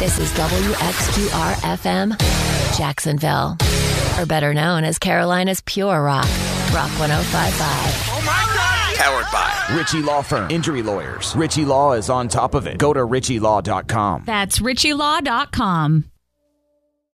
This is WXQR-FM, Jacksonville. Or better known as Carolina's Pure Rock. Rock 105.5. Oh my God! Powered by Ritchie Law Firm. Injury lawyers. Ritchie Law is on top of it. Go to ritchielaw.com. That's ritchielaw.com.